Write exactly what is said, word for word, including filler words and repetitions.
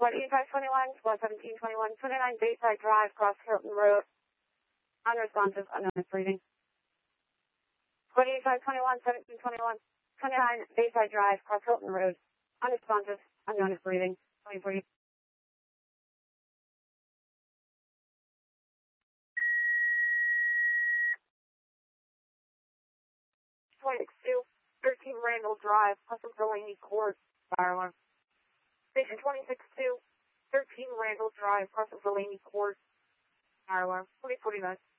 twenty-five twenty-one, squad seventeen twenty-one, twenty-nine Bayside Drive, cross Hilton Road. Unresponsive, unknown is breathing. twenty-five twenty-one, seventeen twenty-one, twenty-nine Bayside Drive, cross Hilton Road. Unresponsive, unknown is breathing. twenty forty. twenty-two, thirteen Randall Drive, Hustle Delaney Court, fire alarm. Station twenty-six two, thirteen Randall Drive, Hustle Delaney Court, fire alarm. twenty forty-nine.